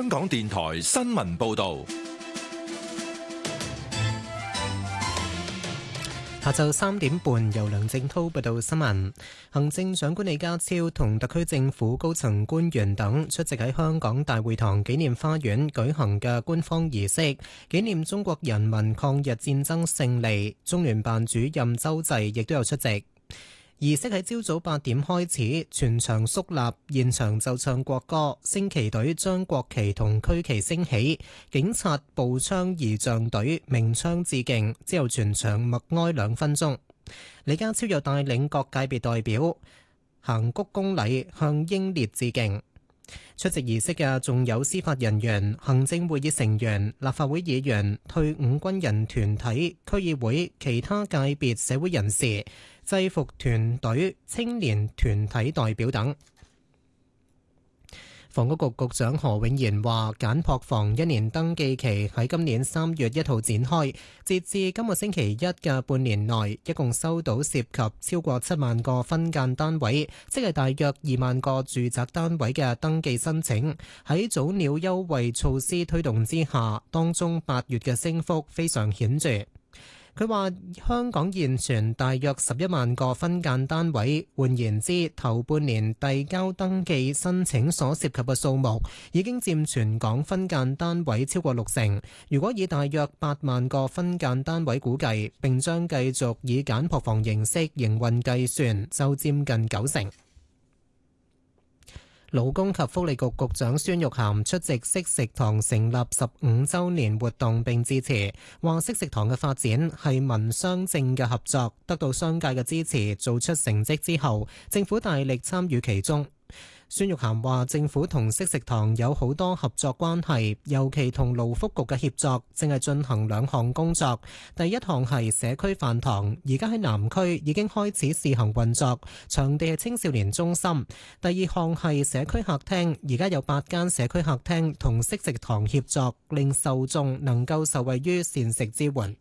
香港電台新聞報道。 下晝3點半，由梁正滔報道新聞。行政長官李家超同特區政府高層官員等出席喺香港大會堂紀念花園舉行嘅官方儀式，紀念中國人民抗日戰爭勝利。中聯辦主任周濟亦都有出席。儀式喺朝早8點開始，全場肅立，現場就唱國歌，升旗隊將國旗同區旗升起，警察步槍儀仗隊鳴槍致敬，之後全場默哀2分鐘。李家超又帶領各界別代表行鞠躬禮，向英烈致敬。出席儀式嘅仲有司法人員、行政會議成員、立法會議員、退伍軍人團體、區議會、其他界別社會人士、制服團隊、青年團體代表等。房屋局局長何永賢話，簡樸房1年登記期喺今年3月1號展開，截至今個星期一嘅半年內，一共收到涉及超過7萬個分間單位，即係大約2萬個住宅單位嘅登記申請。喺早鳥優惠措施推動之下，當中8月嘅升幅非常顯著。佢話香港現存大約11萬個分間單位，換言之，頭半年遞交登記申請所涉及嘅數目已經佔全港分間單位超過60%。如果以大約8萬個分間單位估計，並將繼續以簡樸房形式營運計算，就佔近90%。勞工及福利局局長孫玉菡出席惜食堂成立15週年活動並致辭，話惜食堂嘅發展係民商政嘅合作，得到商界嘅支持，做出成績之後，政府大力參與其中。孫玉菡話：政府同惜食堂有好多合作關係，尤其同勞福局嘅協作，正係進行2項工作。第一項係社區飯堂，而家喺南區已經開始試行運作，場地係青少年中心。第二項係社區客廳，而家有8間社區客廳同惜食堂協作，令受眾能夠受惠於膳食支援。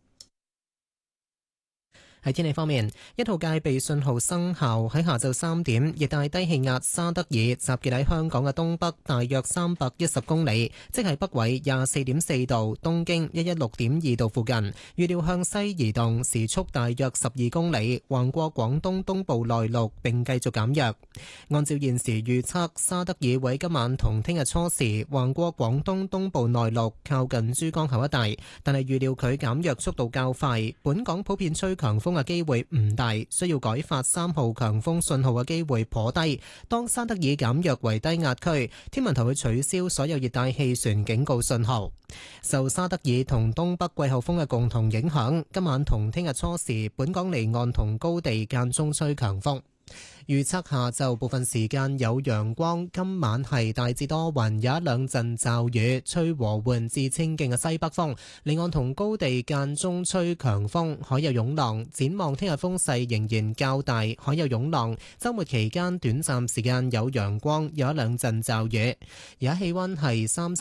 喺天氣方面，一號戒備信號生效。喺下晝3點，熱帶低氣壓沙德爾集結喺香港嘅東北大約310公里，即係北緯24.4度、東經116.2度附近。預料向西移動，時速大約12公里，橫過廣東東部內陸並繼續減弱。按照現時預測，沙德爾會今晚同聽日初時橫過廣東東部內陸，靠近珠江口一帶，但係預料佢減弱速度較快。本港普遍吹強風嘅機會唔大，需要改發3號強風信號嘅機會頗低。當沙德爾減弱為低壓區，天文台會取消所有熱帶氣旋警告信號。受沙德爾同東北季候風嘅共同影響，今晚同聽日初時，本港離岸同高地間中吹強風。預測下晝部分時間有陽光，今晚係大致多雲，有1-2陣驟雨，吹和緩至清勁嘅西北風，離岸同高地間中吹強風，海有湧浪。展望聽日風勢仍然較大，海有湧浪。週末期間短暫時間有陽光，有1-2陣驟雨。而家氣溫係30